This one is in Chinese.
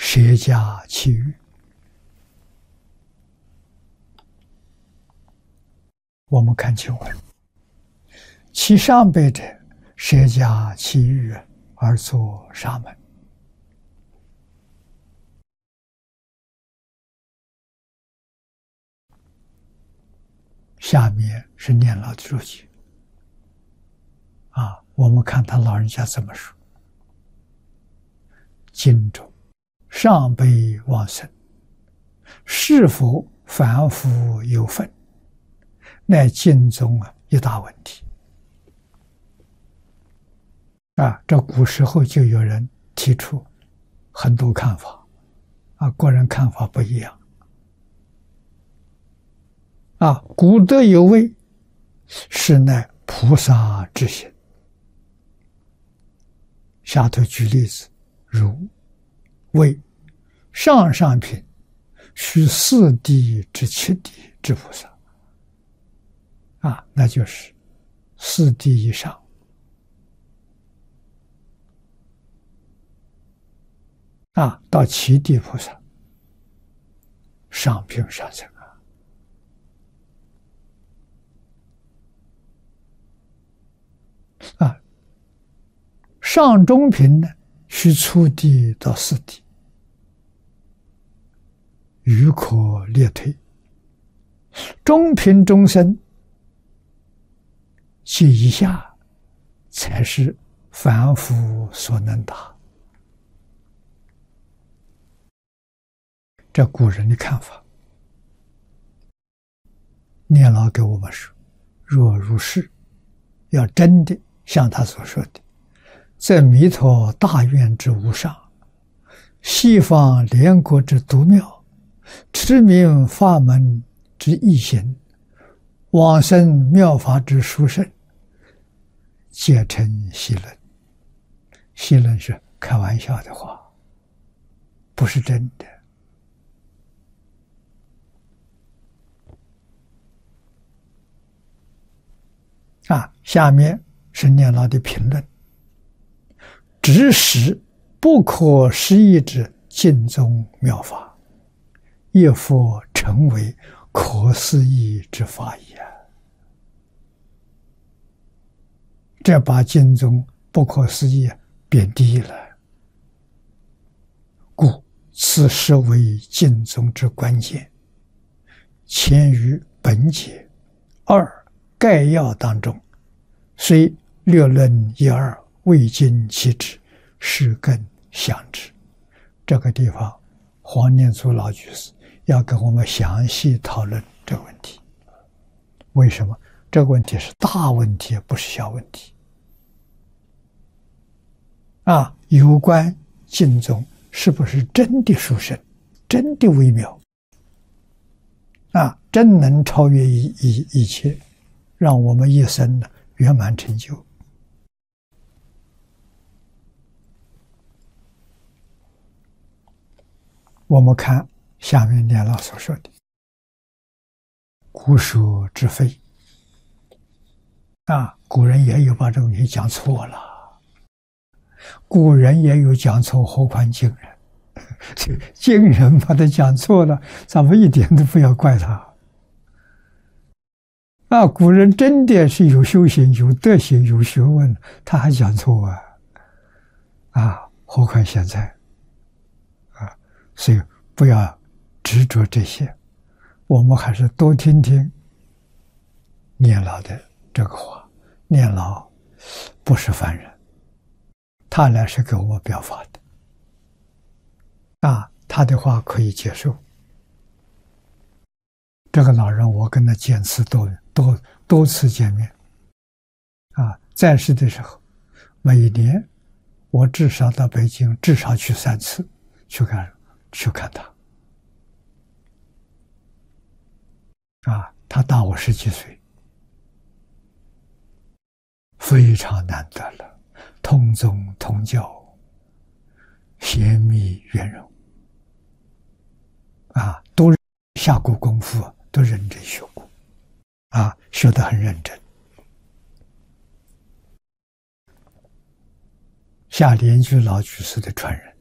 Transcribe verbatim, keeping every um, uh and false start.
舍家弃欲。我们看经文，其上辈者，舍家弃欲而作沙门。下面是念老的注解啊，我们看他老人家怎么说。经中上辈往生，是否凡夫有分，乃经中啊一大问题啊。这古时候就有人提出很多看法啊，个人看法不一样啊。古德有谓，是乃菩萨之行。下头举例子，如谓上上品须四谛之七谛之菩萨啊，那就是四谛以上啊，到七谛菩萨上品上乘啊。啊，上中品呢，须初谛到四谛，余可略推。中品中生，其以下才是凡夫所能达。这古人的看法，念老给我们说，若如是，要真的像他所说的，在弥陀大愿之无上，西方莲国之独妙，持名法门之易行，往生妙法之殊胜，皆成戏论。戏论是开玩笑的话，不是真的啊。下面是念老的评论，只使不可思议之经中妙法，亦复成为可思议之法也。这把经中不可思议贬低了，故此实为经中之关键。前于本解二概要当中，虽略论一二，未尽其旨，是更详之。这个地方，黄念祖老居士要跟我们详细讨论这个问题。为什么？这个问题是大问题，不是小问题。啊，有关经中是不是真的殊胜，真的微妙啊，真能超越一一一切，让我们一生呢圆满成就。我们看下面念老所说的古书之非啊，古人也有把这个东西讲错了，古人也有讲错，何况今人？今人把它讲错了，咱们一点都不要怪他啊！古人真的是有修行、有德行、有学问，他还讲错啊！啊，何况现在啊！所以不要执着这些，我们还是多听听念老的这个话。念老不是凡人，他来是给我们表法的啊，他的话可以接受。这个老人我跟他见次多多多次见面啊，在世的时候每一年我至少到北京至少去三次去看去看他啊，他大我十几岁，非常难得了，同宗同教，贤密圆融啊，都下过功夫，都认真学过啊，学得很认真。下莲居老居士的传人